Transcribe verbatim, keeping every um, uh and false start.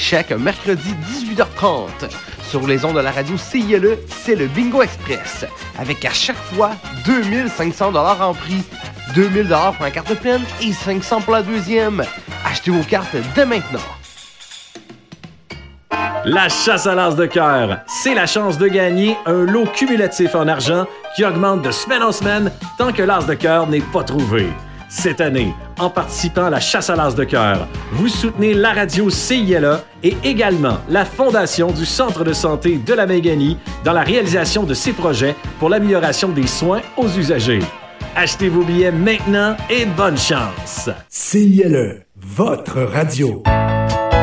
chaque mercredi dix-huit heures trente. Sur les ondes de la radio C I L E, c'est le Bingo Express. Avec à chaque fois deux mille cinq cents dollars en prix. deux mille dollars pour la carte pleine et cinq cents pour la deuxième. Achetez vos cartes dès maintenant. La chasse à l'as de cœur, c'est la chance de gagner un lot cumulatif en argent qui augmente de semaine en semaine tant que l'as de cœur n'est pas trouvé. Cette année, en participant à la chasse à l'as de cœur, vous soutenez la radio C I L A et également la Fondation du Centre de santé de la Méganie dans la réalisation de ces projets pour l'amélioration des soins aux usagers. Achetez vos billets maintenant et bonne chance! C I L E, votre radio.